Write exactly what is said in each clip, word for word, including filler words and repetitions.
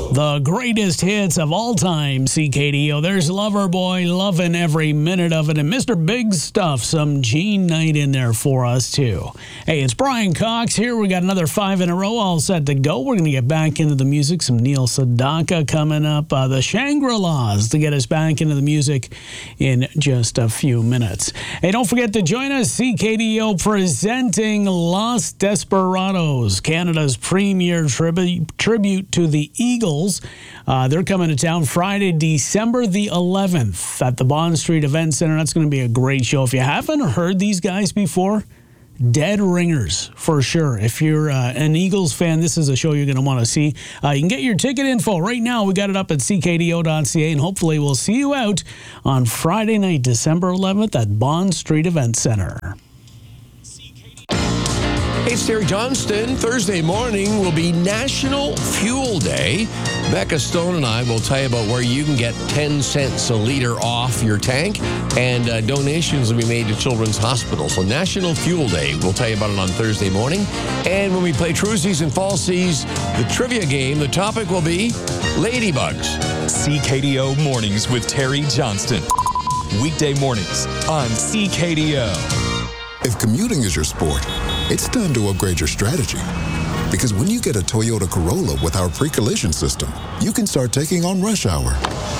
The greatest hits of all time, C K D O. There's Loverboy, loving every minute of it. And Mister Big Stuff, some Gene Knight in there for us, too. Hey, it's Brian Cox here. We got another five in a row all set to go. We're going to get back into the music. Some Neil Sedaka coming up. Uh, the Shangri-Las to get us back into the music in just a few minutes. Hey, don't forget to join us. C K D O presenting Los Desperados, Canada's premier tribu- tribute to the Eagles. Uh, they're coming to town Friday, December the eleventh at the Bond Street Event Center. That's going to be a great show. If you haven't heard these guys before, dead ringers for sure. If you're uh, an Eagles fan, this is a show you're going to want to see. Uh, you can get your ticket info right now. We got it up at c k d o dot c a, and hopefully we'll see you out on Friday night, December eleventh at Bond Street Event Center. Hey, it's Terry Johnston. Thursday morning will be National Fuel Day. Becca Stone and I will tell you about where you can get ten cents a liter off your tank, and uh, donations will be made to Children's Hospital. So National Fuel Day, we'll tell you about it on Thursday morning. And when we play Truesies and Falsies, the trivia game, the topic will be ladybugs. C K D O Mornings with Terry Johnston. Weekday mornings on C K D O. If commuting is your sport, it's time to upgrade your strategy. Because when you get a Toyota Corolla with our pre-collision system, you can start taking on rush hour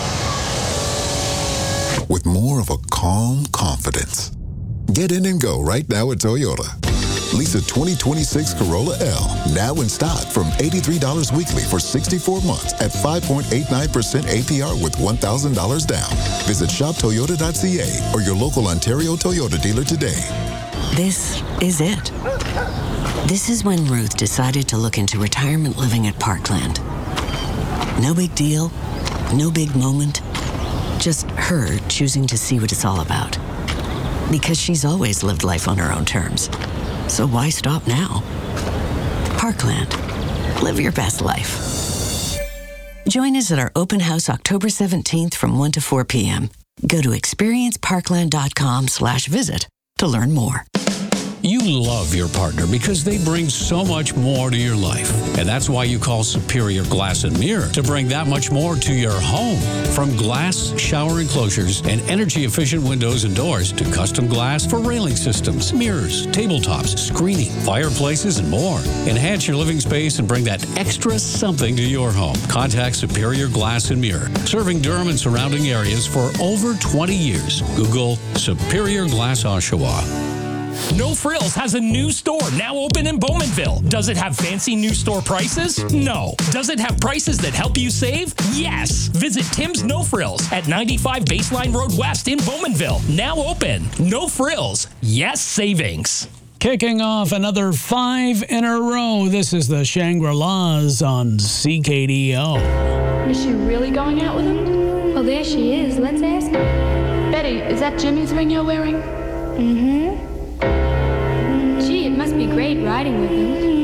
with more of a calm confidence. Get in and go right now at Toyota. Lease a twenty twenty-six Corolla L now in stock from eighty-three dollars weekly for sixty-four months at five point eight nine percent A P R with one thousand dollars down. Visit shop toyota dot c a or your local Ontario Toyota dealer today. This is it. This is when Ruth decided to look into retirement living at Parkland. No big deal, no big moment, just her choosing to see what it's all about. Because she's always lived life on her own terms. So why stop now? Parkland. Live your best life. Join us at our open house October seventeenth from one to four p.m. Go to experience parkland dot com slash visit to learn more. You love your partner because they bring so much more to your life. And that's why you call Superior Glass and Mirror to bring that much more to your home. From glass shower enclosures and energy-efficient windows and doors to custom glass for railing systems, mirrors, tabletops, screening, fireplaces, and more. Enhance your living space and bring that extra something to your home. Contact Superior Glass and Mirror, serving Durham and surrounding areas for over twenty years. Google Superior Glass Oshawa. No Frills has a new store now open in Bowmanville. Does it have fancy new store prices? No. Does it have prices that help you save? Yes. Visit Tim's No Frills at ninety-five Baseline Road West in Bowmanville. Now open. No Frills. Yes savings. Kicking off another five in a row. This is the Shangri-Las on C K D O. Is she really going out with him? Well, there she is. Let's ask her. Betty, is that Jimmy's ring you're wearing? Mm-hmm. Gee, it must be great riding with him.